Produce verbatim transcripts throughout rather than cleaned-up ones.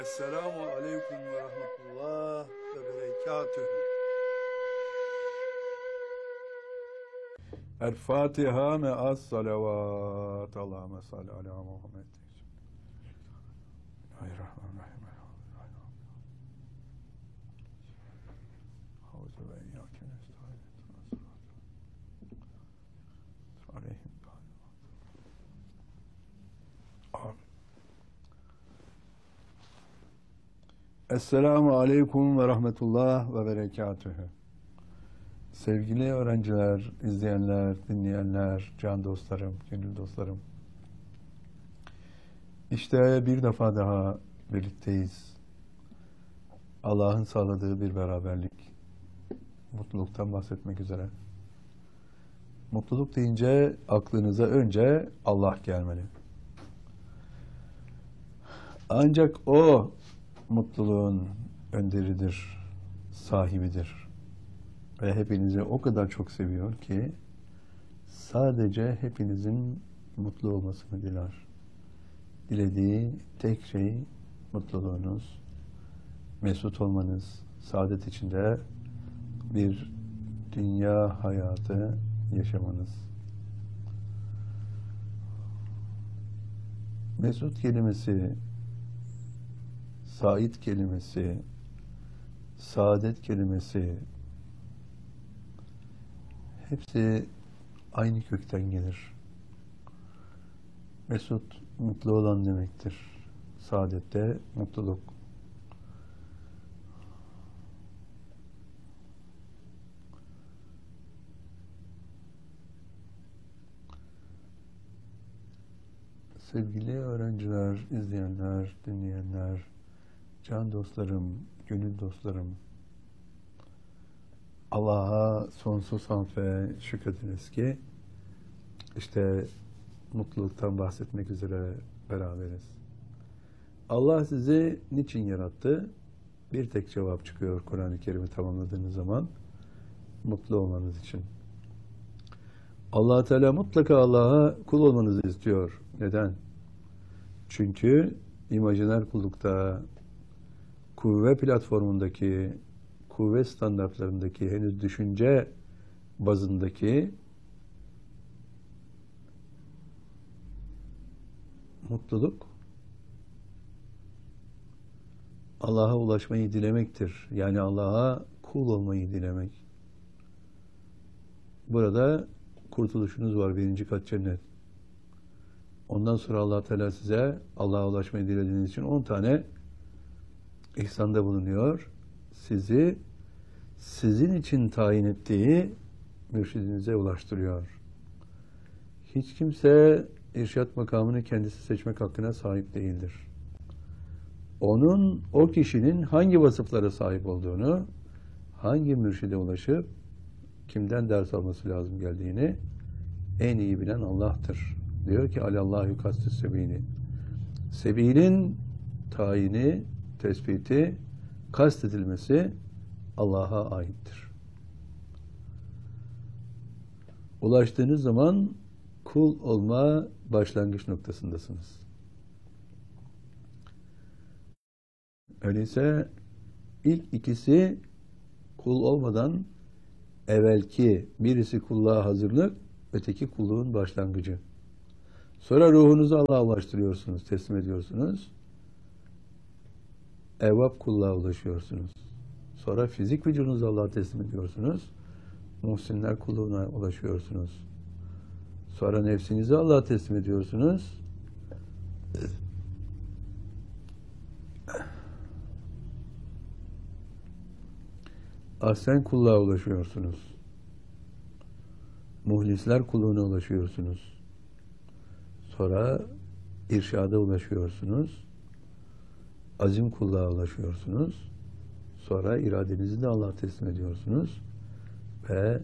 Esselamu aleyküm ve rahmetullah ve berekatühü. El Fatiha me'as salavat. Allahümme salli ala Muhammed. Bismillahirrahmanirrahim. Havzu ve iyyâke nestaîn. Aleyhim. Amin. Esselamu aleyküm ve rahmetullah ve berekatühü. Sevgili öğrenciler, izleyenler, dinleyenler, can dostlarım, gönül dostlarım. İşte bir defa daha birlikteyiz. Allah'ın sağladığı bir beraberlik. Mutluluktan bahsetmek üzere. Mutluluk deyince aklınıza önce Allah gelmeli. Ancak o mutluluğun önderidir, sahibidir. Ve hepinizi o kadar çok seviyor ki sadece hepinizin mutlu olmasını diler. Dilediği tek şey mutluluğunuz, mesut olmanız, saadet içinde bir dünya hayatı yaşamanız. Mesut kelimesi, sait kelimesi, saadet kelimesi hepsi aynı kökten gelir. Mesut, mutlu olan demektir. Saadette mutluluk. Sevgili öğrenciler, izleyenler, dinleyenler, can dostlarım, gönül dostlarım, Allah'a sonsuz hamd ve şükrediniz ki işte mutluluktan bahsetmek üzere beraberiz. Allah sizi niçin yarattı? Bir tek cevap çıkıyor Kur'an-ı Kerim'i tamamladığınız zaman. Mutlu olmanız için. Allah Teala mutlaka Allah'a kul olmanızı istiyor. Neden? Çünkü imajiner kullukta kuvve platformundaki, kuvve standartlarındaki, henüz düşünce bazındaki mutluluk Allah'a ulaşmayı dilemektir. Yani Allah'a kul olmayı dilemek. Burada kurtuluşunuz var. Birinci kat cennet. Ondan sonra Allah Teala size Allah'a ulaşmayı dilediğiniz için on tane ihsanda bulunuyor. Sizi sizin için tayin ettiği mürşidinize ulaştırıyor. Hiç kimse irşat makamını kendisi seçmek hakkına sahip değildir. Onun, o kişinin hangi vasıflara sahip olduğunu, hangi mürşide ulaşıp kimden ders alması lazım geldiğini en iyi bilen Allah'tır. Diyor ki alallahu kastis sebili. Sebilin tayini, tespiti, kastedilmesi Allah'a aittir. Ulaştığınız zaman kul olma başlangıç noktasındasınız. Öyleyse ilk ikisi kul olmadan evvelki, birisi kulluğa hazırlık, öteki kulluğun başlangıcı. Sonra ruhunuzu Allah'a ulaştırıyorsunuz, teslim ediyorsunuz. Evvap kulluğa ulaşıyorsunuz. Sonra fizik vücudunuzu Allah'a teslim ediyorsunuz. Muhsinler kulluğuna ulaşıyorsunuz. Sonra nefsinizi Allah'a teslim ediyorsunuz. Ahsen kulluğa ulaşıyorsunuz. Muhlisler kulluğuna ulaşıyorsunuz. Sonra irşada ulaşıyorsunuz. Azim kulluğa ulaşıyorsunuz. Sonra iradenizi de Allah'a teslim ediyorsunuz. Ve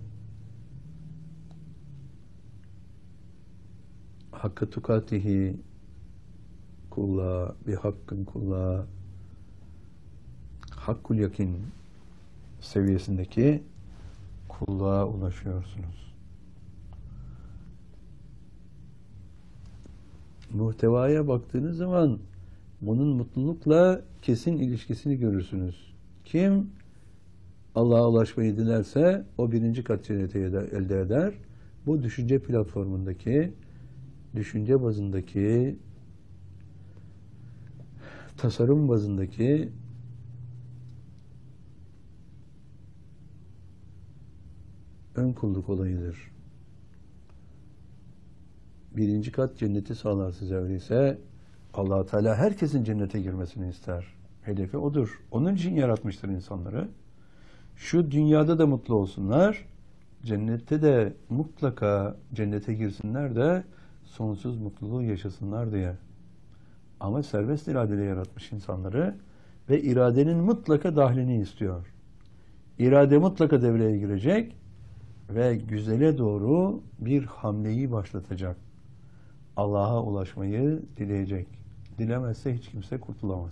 hakkı tukatihi kulluğa, bir hakkın kulluğa, hakkul yakin seviyesindeki kulluğa ulaşıyorsunuz. Muhtevaya baktığınız zaman Bunun mutlulukla kesin ilişkisini görürsünüz. Kim Allah'a ulaşmayı dilerse o birinci kat cenneti elde eder. Bu düşünce platformundaki, düşünce bazındaki, tasarım bazındaki ön kulluk olayıdır. Birinci kat cenneti sağlar size, öyleyse Allah Teala herkesin cennete girmesini ister. Hedefi odur. Onun için yaratmıştır insanları. Şu dünyada da mutlu olsunlar, cennette de mutlaka cennete girsinler de sonsuz mutluluğu yaşasınlar diye. Ama serbest iradeyle yaratmış insanları ve iradenin mutlaka dahlini istiyor. İrade mutlaka devreye girecek ve güzele doğru bir hamleyi başlatacak. Allah'a ulaşmayı dileyecek. Dilemezse hiç kimse kurtulamaz.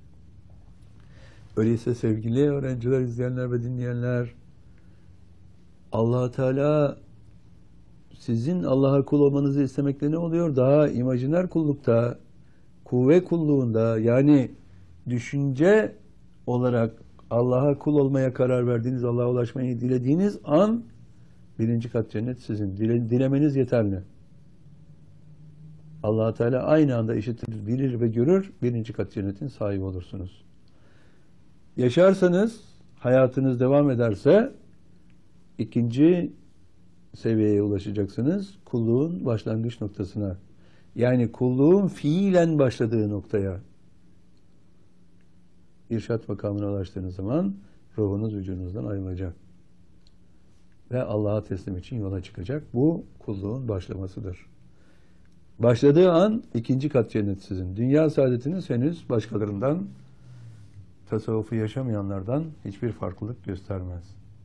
Öyleyse sevgili öğrenciler, izleyenler ve dinleyenler, Allah Teala sizin Allah'a kul olmanızı istemekle ne oluyor? Daha imajiner kullukta, kuvve kulluğunda, yani düşünce olarak Allah'a kul olmaya karar verdiğiniz, Allah'a ulaşmayı dilediğiniz an birinci kat cennet sizin. Dile, dilemeniz yeterli. Allah Teala aynı anda işitir, bilir ve görür, birinci kat cennetin sahibi olursunuz. Yaşarsanız, hayatınız devam ederse ikinci seviyeye ulaşacaksınız. Kulluğun başlangıç noktasına. Yani kulluğun fiilen başladığı noktaya. İrşad makamına ulaştığınız zaman ruhunuz vücudunuzdan ayrılacak. Ve Allah'a teslim için yola çıkacak. Bu kulluğun başlamasıdır. Başladığı an ikinci kat cennet sizin. Dünya saadetiniz henüz başkalarından, tasavvufu yaşamayanlardan hiçbir farklılık göstermez.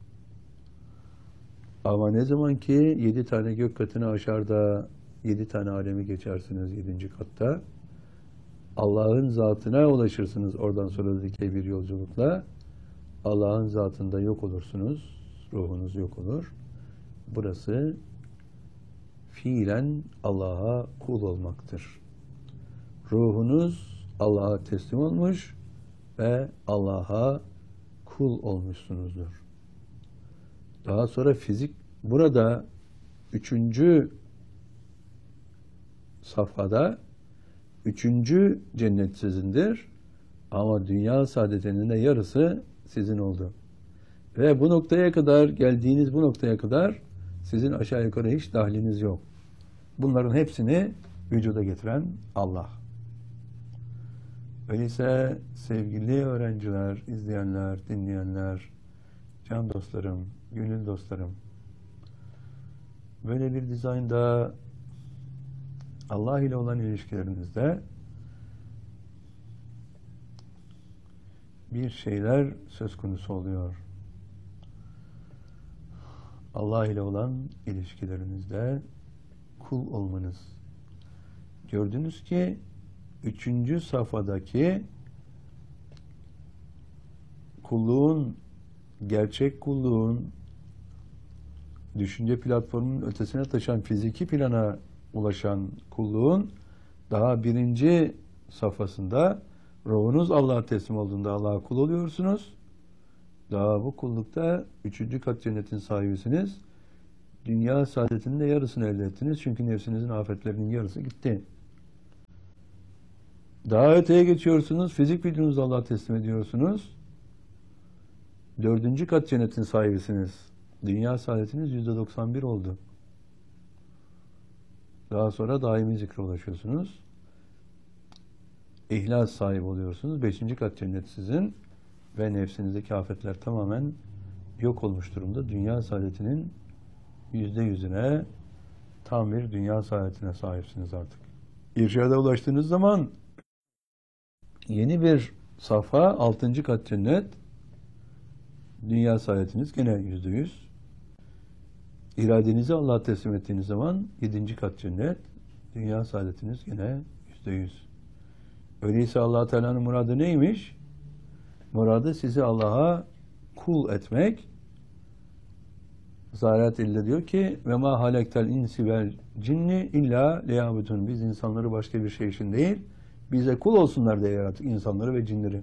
Ama ne zaman ki yedi tane gök katını aşar da yedi tane alemi geçersiniz yedinci katta, Allah'ın zatına ulaşırsınız oradan sonra dikey bir yolculukla. Allah'ın zatında yok olursunuz, ruhunuz yok olur. Burası fiilen Allah'a kul olmaktır. Ruhunuz Allah'a teslim olmuş ve Allah'a kul olmuşsunuzdur. Daha sonra fizik, burada üçüncü safhada üçüncü cennet sizindir. Ama dünya saadetinin de yarısı sizin oldu. Ve bu noktaya kadar, geldiğiniz bu noktaya kadar sizin aşağı yukarı hiç dahliniz yok. Bunların hepsini vücuda getiren Allah. Öyleyse sevgili öğrenciler, izleyenler, dinleyenler, can dostlarım, gönül dostlarım, böyle bir dizaynda Allah ile olan ilişkilerinizde bir şeyler söz konusu oluyor. Allah ile olan ilişkilerinizde kul olmanız. Gördünüz ki üçüncü safhadaki kulluğun, gerçek kulluğun, düşünce platformunun ötesine taşan fiziki plana ulaşan kulluğun daha birinci safhasında ruhunuz Allah'a teslim olduğunda Allah'a kul oluyorsunuz. Daha bu kullukta üçüncü kat cennetin sahibisiniz. Dünya saadetinin de yarısını elde ettiniz. Çünkü nefsinizin afetlerinin yarısı gitti. Daha öteye geçiyorsunuz. Fizik vücudunuzu Allah'a teslim ediyorsunuz. Dördüncü kat cennetin sahibisiniz. Dünya saadetiniz yüzde doksan bir oldu. Daha sonra daimi zikre ulaşıyorsunuz. İhlas sahibi oluyorsunuz. Beşinci kat cennet sizin ve nefsinizdeki afetler tamamen yok olmuş durumda. Dünya saadetinin yüzde yüzüne, tam bir dünya saadetine sahipsiniz artık. İrşada ulaştığınız zaman yeni bir safha, altıncı kat cennet, dünya saadetiniz gene yüzde yüz. İradenizi Allah'a teslim ettiğiniz zaman yedinci kat cennet, dünya saadetiniz gene yüzde yüz. Öyleyse Allah Teala'nın muradı neymiş? Muradı sizi Allah'a kul etmek. Zahiret ille diyor ki ve ma halektel insi vel cinni illa liyabudun. Biz insanları başka bir şey için değil, Bize kul olsunlar diye yarattık insanları ve cinleri.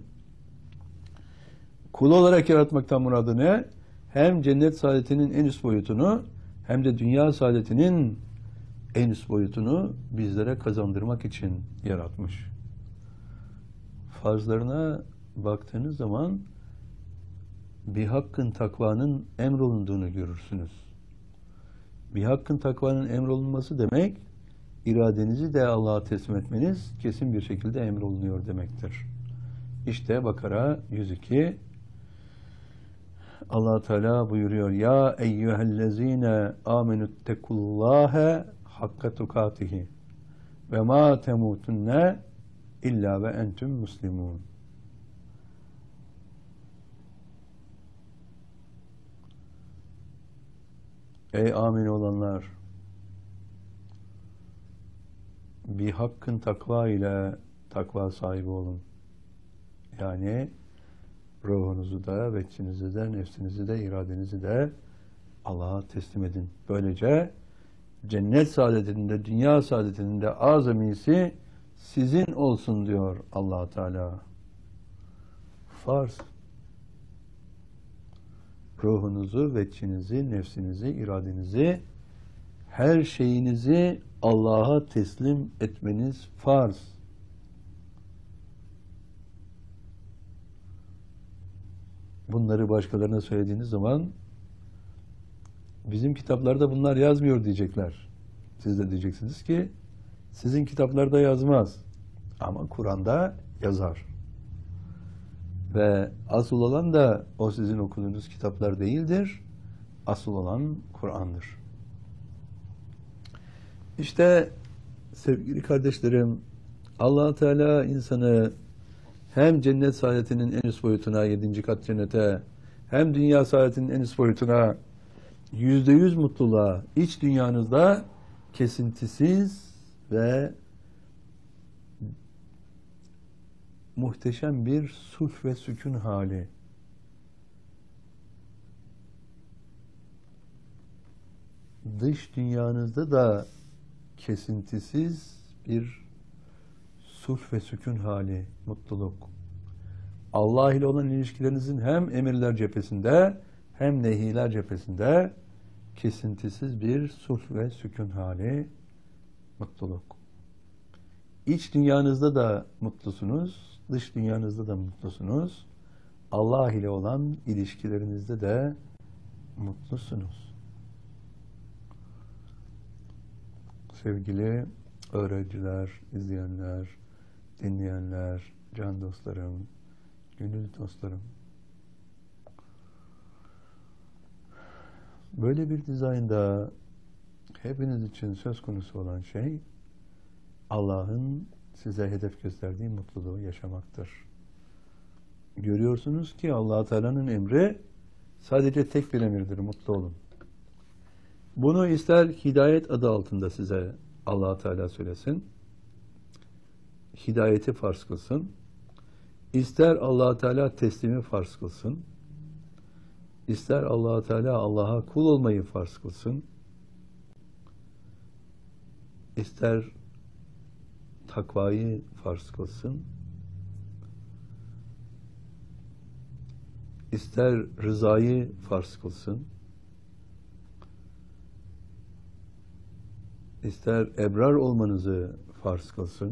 Kul olarak yaratmaktan muradı ne? Hem cennet saadetinin en üst boyutunu hem de dünya saadetinin en üst boyutunu bizlere kazandırmak için yaratmış. Farzlarına baktığınız zaman bir hakkın takvanın emrolunduğunu görürsünüz. Bir hakkın takvanın emrolunması demek, iradenizi de Allah'a teslim etmeniz kesin bir şekilde emrolunuyor demektir. İşte Bakara yüz iki Allah Teala buyuruyor: Ya eyyühellezine amenüttekullâhe hakka tukatihi ve ma temutunne illa ve entüm muslimun. Ey amin olanlar, bir hakkın takva ile takva sahibi olun. Yani ruhunuzu da, veçinizi de, nefsinizi de, iradenizi de Allah'a teslim edin. Böylece cennet saadetinde, dünya saadetinde azamisi sizin olsun diyor Allah Teala. Farz. Ruhunuzu, veçinizi, nefsinizi, iradenizi, her şeyinizi Allah'a teslim etmeniz farz. Bunları başkalarına söylediğiniz zaman bizim kitaplarda bunlar yazmıyor diyecekler. Siz de diyeceksiniz ki sizin kitaplarda yazmaz. Ama Kur'an'da yazar. Ve asıl olan da o sizin okuduğunuz kitaplar değildir. Asıl olan Kur'an'dır. İşte sevgili kardeşlerim, Allah Teala insanı hem cennet saadetinin en üst boyutuna, yedinci kat cennete, hem dünya saadetinin en üst boyutuna, yüzde yüz mutluluğa, iç dünyanızda kesintisiz ve muhteşem bir sulh ve sükun hali. Dış dünyanızda da kesintisiz bir sulh ve sükun hali, mutluluk. Allah ile olan ilişkilerinizin hem emirler cephesinde hem nehiler cephesinde kesintisiz bir sulh ve sükun hali, mutluluk. İç dünyanızda da mutlusunuz, dış dünyanızda da mutlusunuz. Allah ile olan ilişkilerinizde de mutlusunuz. Sevgili öğrenciler, izleyenler, dinleyenler, can dostlarım, gönül dostlarım. Böyle bir dizaynda hepiniz için söz konusu olan şey Allah'ın size hedef gösterdiği mutluluğu yaşamaktır. Görüyorsunuz ki Allah Teala'nın emri sadece tek bir emirdir, mutlu olun. Bunu ister hidayet adı altında size Allah Teala söylesin, hidayeti farz kılsın, ister Allah Teala teslimi farz kılsın, ister Allah Teala Allah'a kul olmayı farz kılsın, ister takvayı farz kılsın, ister rızayı farz kılsın, ister ebrar olmanızı farz kılsın,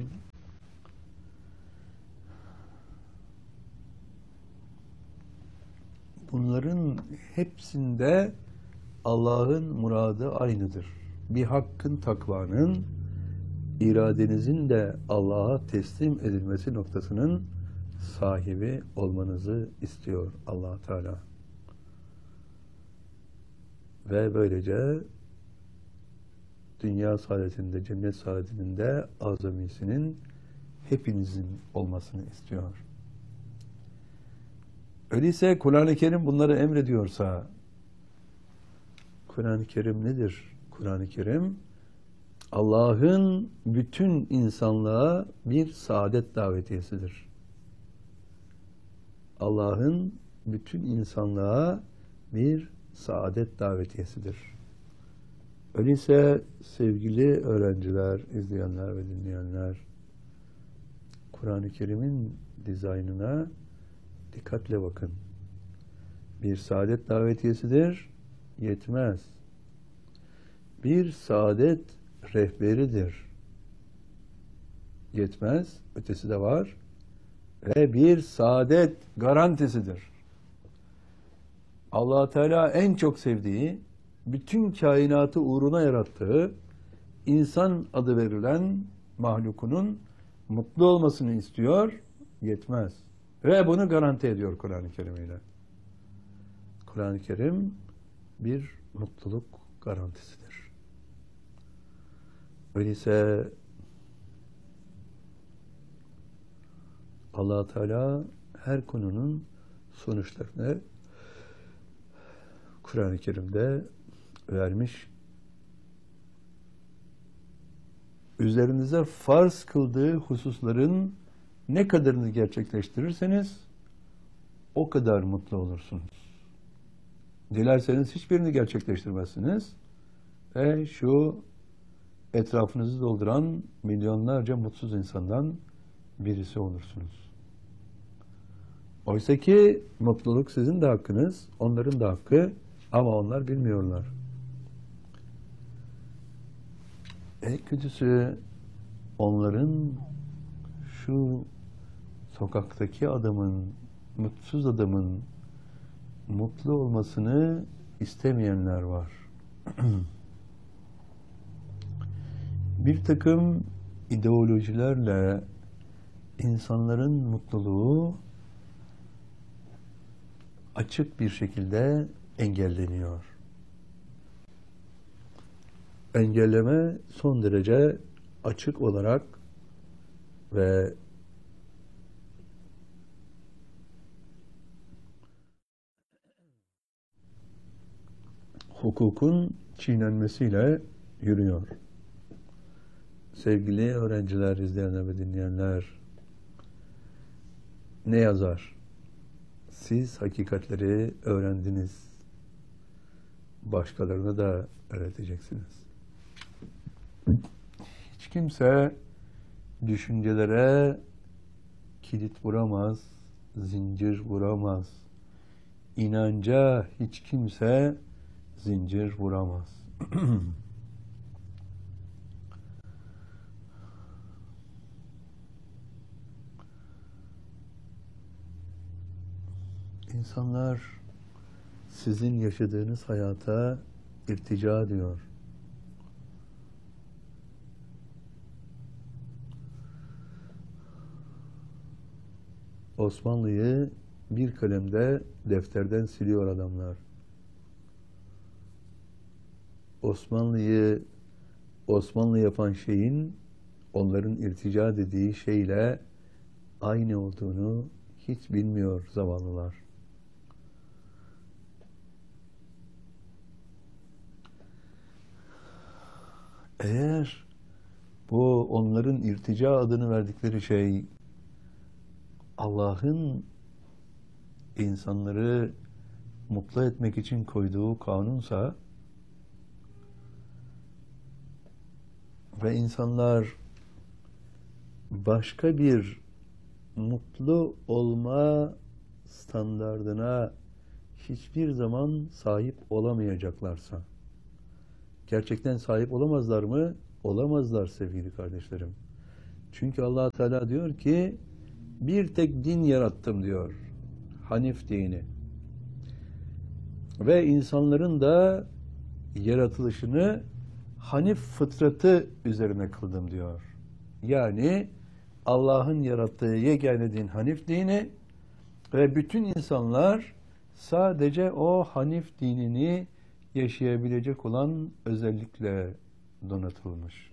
bunların hepsinde Allah'ın muradı aynıdır. Bir hakkın, takvanın, iradenizin de Allah'a teslim edilmesi noktasının sahibi olmanızı istiyor Allah Teala. Ve böylece dünya saadetinde, cennet saadetinde azamisinin hepinizin olmasını istiyor. Öyleyse Kur'an-ı Kerim bunları emrediyorsa, Kur'an-ı Kerim nedir? Kur'an-ı Kerim Allah'ın bütün insanlığa bir saadet davetiyesidir. Allah'ın bütün insanlığa bir saadet davetiyesidir. Öyleyse sevgili öğrenciler, izleyenler ve dinleyenler, Kur'an-ı Kerim'in dizaynına dikkatle bakın. Bir saadet davetiyesidir, yetmez. Bir saadet rehberidir, yetmez. Ötesi de var. Ve bir saadet garantisidir. Allah Teala en çok sevdiği, bütün kainatı uğruna yarattığı, insan adı verilen mahlukunun mutlu olmasını istiyor, yetmez. Ve bunu garanti ediyor Kur'an-ı Kerim ile. Kur'an-ı Kerim bir mutluluk garantisidir. Öyleyse Allah Teala her konunun sonuçlarını Kur'an-ı Kerim'de vermiş. Üzerinize farz kıldığı hususların ne kadarını gerçekleştirirseniz o kadar mutlu olursunuz. Dilerseniz hiçbirini gerçekleştirmezsiniz ve şu etrafınızı dolduran milyonlarca mutsuz insandan birisi olursunuz. Oysa ki mutluluk sizin de hakkınız, onların da hakkı, ama onlar bilmiyorlar. En kötüsü onların şu sokaktaki adamın, mutsuz adamın mutlu olmasını istemeyenler var. Bir takım ideolojilerle insanların mutluluğu açık bir şekilde engelleniyor. Engelleme son derece açık olarak ve hukukun çiğnenmesiyle yürüyor. Sevgili öğrenciler, izleyenler ve dinleyenler, ne yazar? Siz hakikatleri öğrendiniz. Başkalarına da öğreteceksiniz. Hiç kimse düşüncelere kilit vuramaz, zincir vuramaz. İnanca hiç kimse zincir vuramaz. İnsanlar sizin yaşadığınız hayata irtica ediyor. Osmanlı'yı bir kalemde defterden siliyor adamlar. Osmanlı'yı Osmanlı yapan şeyin onların irtica dediği şeyle aynı olduğunu hiç bilmiyor zavallılar. Eğer bu onların irtica adını verdikleri şey Allah'ın insanları mutlu etmek için koyduğu kanunsa ve insanlar başka bir mutlu olma standardına hiçbir zaman sahip olamayacaklarsa, gerçekten sahip olamazlar mı? Olamazlar sevgili kardeşlerim. Çünkü Allah Teala diyor ki bir tek din yarattım diyor. Hanif dini. Ve insanların da yaratılışını Hanif fıtratı üzerine kıldım diyor. Yani Allah'ın yarattığı yegane din Hanif dini ve bütün insanlar sadece o Hanif dinini yaşayabilecek olan özellikle donatılmış.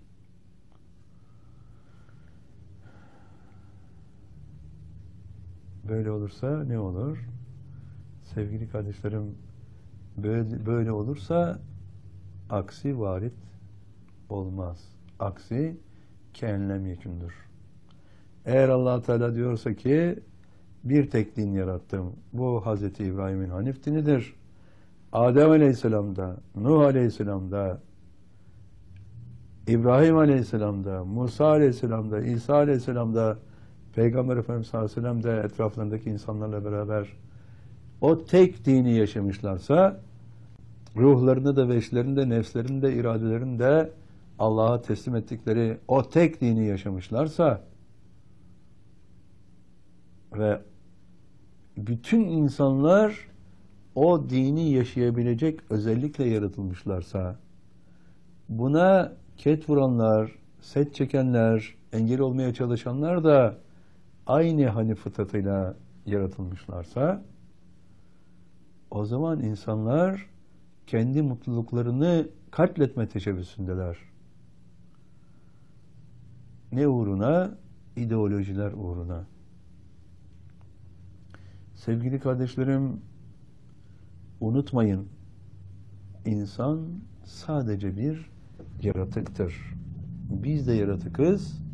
Böyle olursa ne olur? Sevgili kardeşlerim, böyle, böyle olursa aksi varit olmaz. Aksi kenlem yekündür. Eğer Allah Teala diyorsa ki bir tek din yarattım. Bu Hazreti İbrahim'in Hanif dinidir. Adem Aleyhisselam'da, Nuh Aleyhisselam'da, İbrahim Aleyhisselam'da, Musa Aleyhisselam'da, İsa Aleyhisselam'da Peygamber Efendimiz sallallahu aleyhi ve sellem de etraflarındaki insanlarla beraber o tek dini yaşamışlarsa, ruhlarını da, veçlerini de, nefslerini de, iradelerini de Allah'a teslim ettikleri o tek dini yaşamışlarsa ve bütün insanlar o dini yaşayabilecek özellikle yaratılmışlarsa, buna ket vuranlar, set çekenler, engel olmaya çalışanlar da aynı hani fıtratıyla yaratılmışlarsa, o zaman insanlar kendi mutluluklarını katletme teşebbüsündeler. Ne uğruna? İdeolojiler uğruna. Sevgili kardeşlerim, unutmayın, insan sadece bir yaratıktır. Biz de yaratıkız.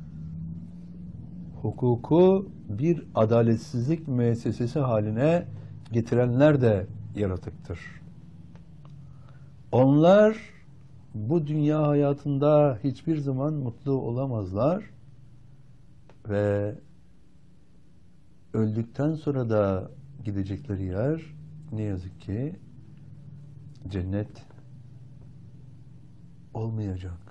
Hukuku bir adaletsizlik müessesesi haline getirenler de yaratıktır. Onlar bu dünya hayatında hiçbir zaman mutlu olamazlar ve öldükten sonra da gidecekleri yer ne yazık ki cennet olmayacak.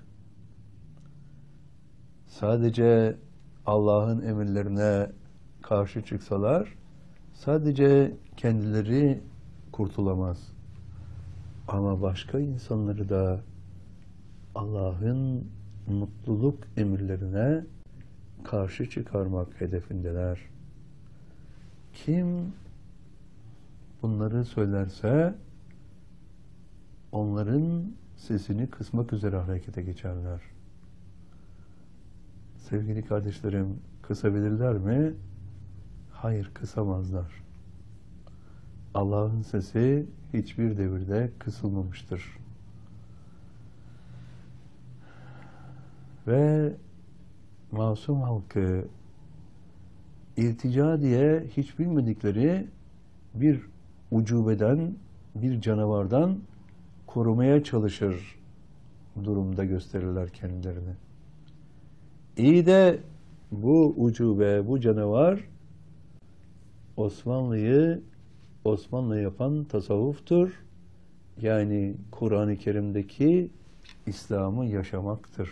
Sadece Allah'ın emirlerine karşı çıksalar sadece kendileri kurtulamaz. Ama başka insanları da Allah'ın mutluluk emirlerine karşı çıkarmak hedefindeler. Kim bunları söylerse onların sesini kısmak üzere harekete geçerler. Sevgili kardeşlerim, kısabilirler mi? Hayır, kısamazlar. Allah'ın sesi hiçbir devirde kısılmamıştır. Ve masum halkı irtica diye hiç bilmedikleri bir ucubeden, bir canavardan korumaya çalışır durumda gösterirler kendilerini. İyi de bu ucube, bu canavar Osmanlı'yı Osmanlı yapan tasavvuftur. Yani Kur'an-ı Kerim'deki İslam'ı yaşamaktır.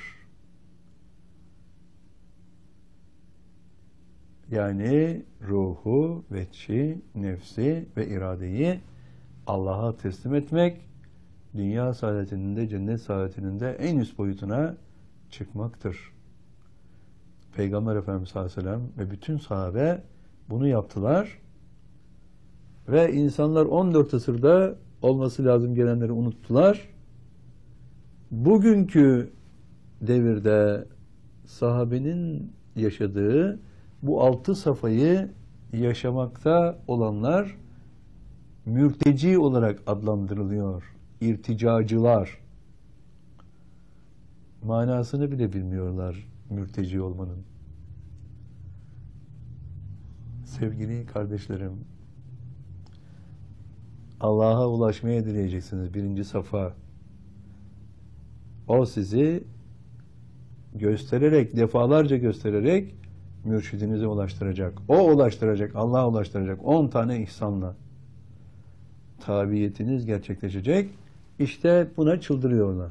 Yani ruhu, veçi, nefsi ve iradeyi Allah'a teslim etmek, dünya saadetinin de cennet saadetinin de en üst boyutuna çıkmaktır. Peygamber Efendimiz sallallahu aleyhi ve sellem ve bütün sahabe bunu yaptılar. Ve insanlar on dört asırda olması lazım gelenleri unuttular. Bugünkü devirde sahabenin yaşadığı bu altı safayı yaşamakta olanlar mürteci olarak adlandırılıyor. İrticacılar. Manasını bile bilmiyorlar mürteci olmanın. Sevgili kardeşlerim, Allah'a ulaşmaya dileyeceksiniz. Birinci safa. O sizi göstererek, defalarca göstererek mürşidinize ulaştıracak. O ulaştıracak, Allah'a ulaştıracak. On tane ihsanla. Tabiyetiniz gerçekleşecek. İşte buna çıldırıyorlar.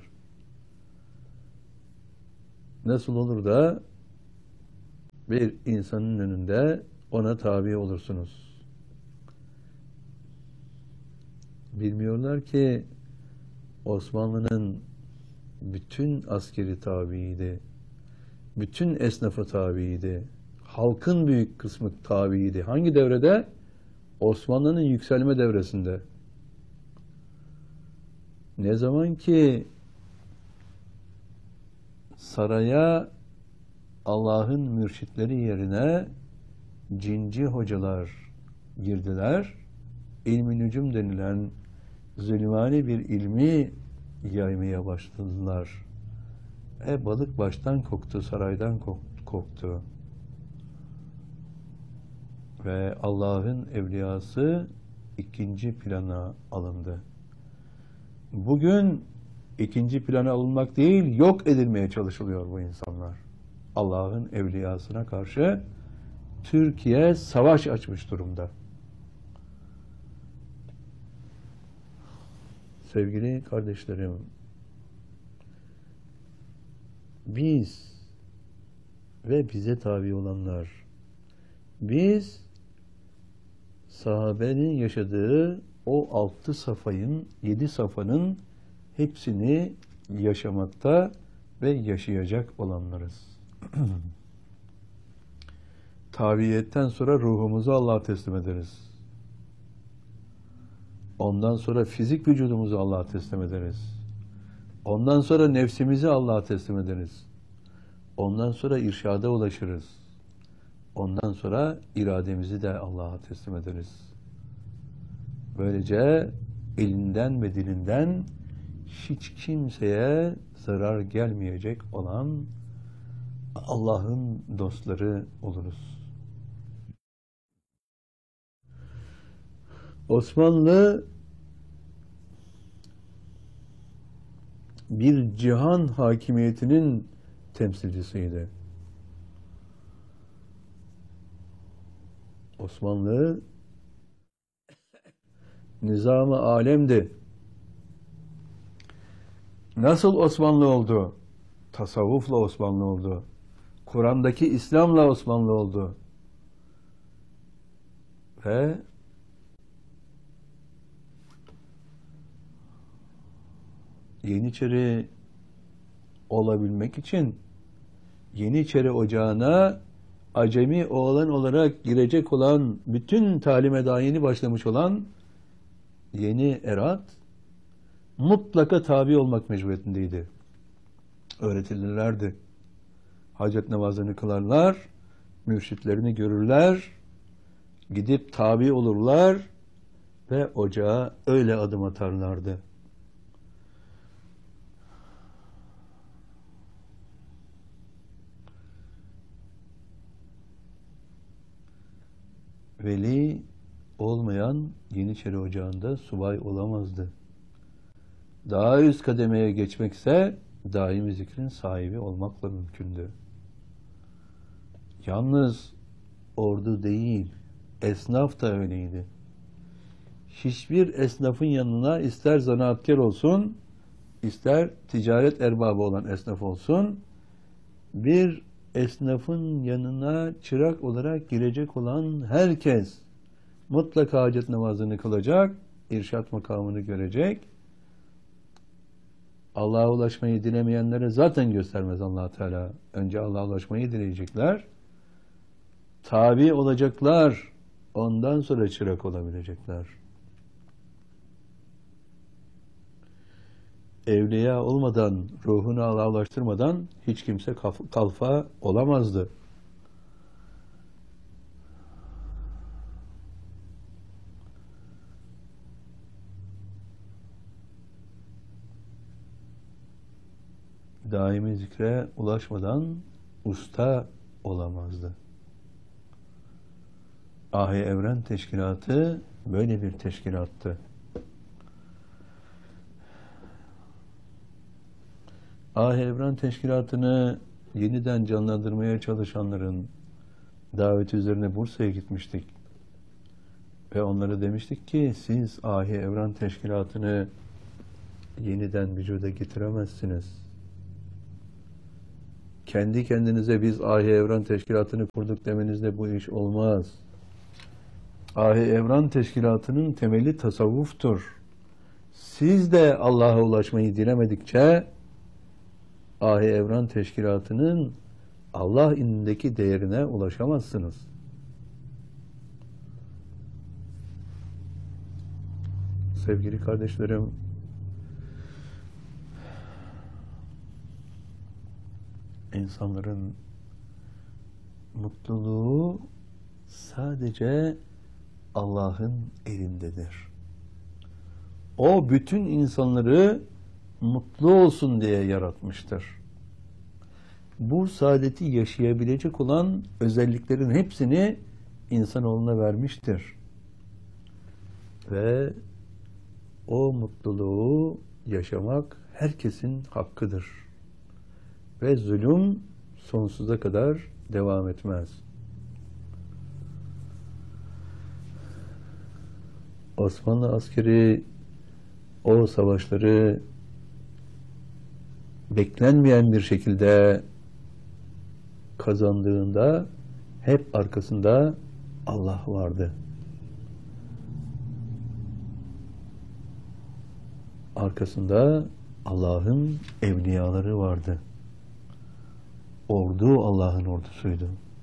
Nasıl olur da bir insanın önünde ona tabi olursunuz? Bilmiyorlar ki Osmanlı'nın bütün askeri tabiydi. Bütün esnafı tabiydi. Halkın büyük kısmı tabiydi. Hangi devrede? Osmanlı'nın yükselme devresinde. Ne zaman ki saraya Allah'ın mürşitleri yerine cinci hocalar girdiler, ilmi nücum denilen zulmani bir ilmi yaymaya başladılar. E balık baştan koktu, saraydan koktu. Ve Allah'ın evliyası ikinci plana alındı. Bugün ikinci plana alınmak değil, yok edilmeye çalışılıyor bu insanlar. Allah'ın evliyasına karşı Türkiye savaş açmış durumda. Sevgili kardeşlerim, biz ve bize tabi olanlar, biz sahabenin yaşadığı o altı safayın, yedi safanın hepsini yaşamakta ve yaşayacak olanlarız. Tabiiyetten sonra ruhumuzu Allah'a teslim ederiz. Ondan sonra fizik vücudumuzu Allah'a teslim ederiz. Ondan sonra nefsimizi Allah'a teslim ederiz. Ondan sonra irşada ulaşırız. Ondan sonra irademizi de Allah'a teslim ederiz. Böylece elinden ve dilinden hiç kimseye zarar gelmeyecek olan Allah'ın dostları oluruz. Osmanlı bir cihan hakimiyetinin temsilcisiydi. Osmanlı nizam-ı alemdi. Nasıl Osmanlı oldu? Tasavvufla Osmanlı oldu. Kur'an'daki İslam'la Osmanlı oldu. Ve Yeniçeri olabilmek için Yeniçeri Ocağı'na acemi oğlan olarak girecek olan, bütün talime daha yeni başlamış olan yeni erat mutlaka tabi olmak mecburiyetindeydi. Öğretilirlerdi. Hacet namazını kılarlar, mürşitlerini görürler, gidip tabi olurlar ve ocağa öyle adım atarlardı. Veli olmayan Yeniçeri Ocağı'nda subay olamazdı. Daha üst kademeye geçmekse daimi zikrin sahibi olmakla mümkündü. Yalnız ordu değil, esnaf da öyleydi. Hiçbir esnafın yanına ister zanaatkar olsun, ister ticaret erbabı olan esnaf olsun, bir esnafın yanına çırak olarak girecek olan herkes mutlaka hacet namazını kılacak, irşat makamını görecek. Allah'a ulaşmayı dilemeyenlere zaten göstermez Allah Teala. Önce Allah'a ulaşmayı dileyecekler. Tabi olacaklar. Ondan sonra çırak olabilecekler. Evliya olmadan, ruhunu Allah'a ulaştırmadan hiç kimse kalfa olamazdı. Daimi zikre ulaşmadan usta olamazdı. Ahi Evren Teşkilatı böyle bir teşkilattı. Ahi Evren Teşkilatı'nı yeniden canlandırmaya çalışanların daveti üzerine Bursa'ya gitmiştik. Ve onlara demiştik ki siz Ahi Evren Teşkilatı'nı yeniden vücuda getiremezsiniz. Kendi kendinize biz Ahi Evren Teşkilatı'nı kurduk demenizle bu iş olmaz. Ahi Evren Teşkilatı'nın temeli tasavvuftur. Siz de Allah'a ulaşmayı dilemedikçe Ahi Evren Teşkilatı'nın Allah indindeki değerine ulaşamazsınız. Sevgili kardeşlerim, insanların mutluluğu sadece Allah'ın elindedir. O bütün insanları mutlu olsun diye yaratmıştır. Bu saadeti yaşayabilecek olan özelliklerin hepsini insanoğluna vermiştir. Ve o mutluluğu yaşamak herkesin hakkıdır. Ve zulüm sonsuza kadar devam etmez. Osmanlı askeri o savaşları beklenmeyen bir şekilde kazandığında hep arkasında Allah vardı. Arkasında Allah'ın evliyaları vardı. Ordu Allah'ın ordusuydu.